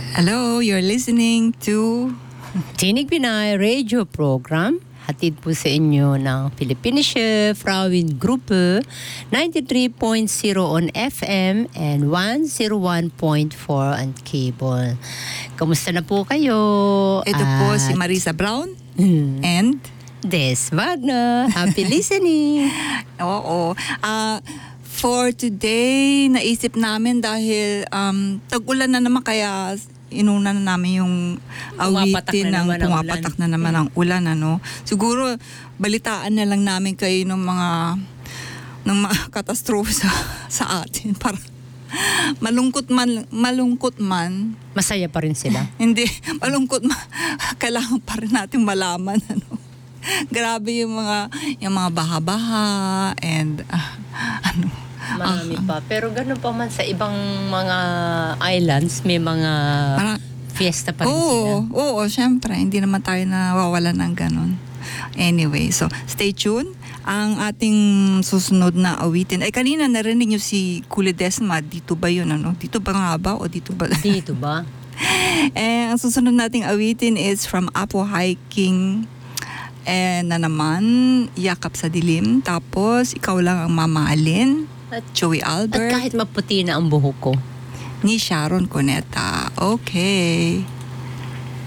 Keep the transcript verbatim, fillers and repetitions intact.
Hello, you're listening to Tinig Pinay Radio Program. Hatid po sa inyo ng Philippinische Frauengruppe ninety-three point zero on F M and one oh one point four on cable. Kamusta na po kayo? Ito po At si Marisa Brown Hmm. and Des Wagner. Happy listening. oo. Ah, for today, naisip namin dahil um, tag-ulan na naman kaya inuna na namin yung Pumapatak awitin na ng naman ang pumapatak ulan. na naman ang ulan. Ano? Siguro, balitaan na lang namin kayo ng mga ng mga katastrofe sa, sa atin para malungkot man malungkot man Masaya pa rin sila. hindi malungkot man kailangan pa rin natin malaman ano. Grabe yung mga yung mga baha-baha and ah, ano Marami pa. Pero gano'n pa man sa ibang mga islands, may mga Parang- fiesta pa rin oo, sila. oo, syempre. Hindi naman tayo nawawala ng ganun. Anyway, so stay tuned. Ang ating susunod na awitin. Ay, kanina narinig nyo si Kuli Desma. Dito ba yun? Ano? Dito ba nga ba? O dito ba? Dito ba? eh, ang susunod nating awitin is from Apo Hiking. Eh, na naman, Yakap sa Dilim. Tapos, Ikaw Lang Ang Mamahalin. At, Joey at Albert. kahit maputi na ang buhok ko. Ni Sharon Cuneta. Okay.